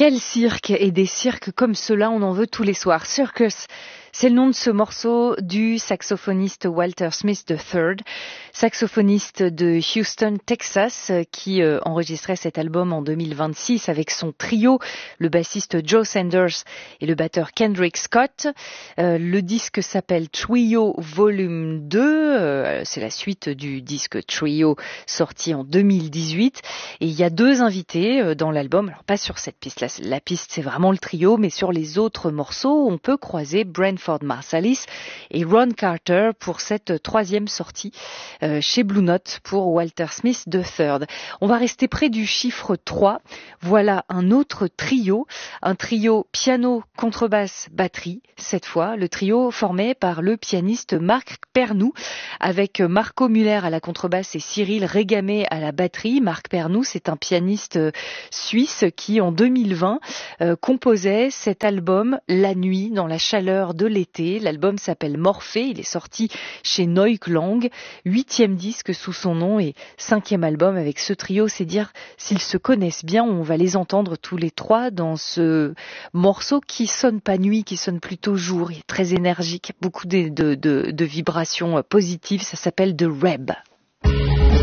Quel cirque! Et des cirques comme cela, on en veut tous les soirs. Circus, c'est le nom de ce morceau du saxophoniste Walter Smith III, saxophoniste de Houston, Texas, qui enregistrait cet album en 2026 avec son trio, le bassiste Joe Sanders et le batteur Kendrick Scott. Le disque s'appelle Trio Volume 2, c'est la suite du disque Trio sorti en 2018. Et il y a deux invités dans l'album, alors pas sur cette piste-là, la piste c'est vraiment le trio, mais sur les autres morceaux, on peut croiser Branford Marsalis et Ron Carter pour cette troisième sortie chez Blue Note pour Walter Smith III. On va rester près du chiffre 3. Voilà un autre trio, un trio piano, contrebasse, batterie. Cette fois, le trio formé par le pianiste Marc Pernoud, avec Marco Müller à la contrebasse et Cyril Régamé à la batterie. Marc Pernoud, c'est un pianiste suisse qui, en 2020, composait cet album la nuit, dans la chaleur de l'été. L'album s'appelle Morphée, il est sorti chez Neuklang, 8e disque sous son nom et 5e album avec ce trio. C'est dire s'ils se connaissent bien. On va les entendre tous les trois dans ce morceau qui sonne pas nuit, qui sonne plutôt jour. Il est très énergique, beaucoup de vibrations positives. Ça s'appelle The Reb.